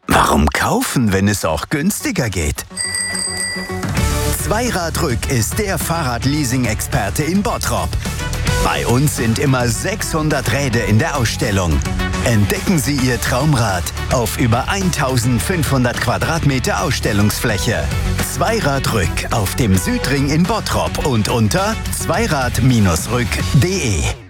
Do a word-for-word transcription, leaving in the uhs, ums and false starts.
Warum kaufen, wenn es auch günstiger geht? Zweiradrück ist der Fahrradleasing-Experte in Bottrop. Bei uns sind immer sechshundert Räder in der Ausstellung. Entdecken Sie Ihr Traumrad auf über eintausendfünfhundert Quadratmeter Ausstellungsfläche. Zweiradrück auf dem Südring in Bottrop und unter zweirad Bindestrich rück punkt de.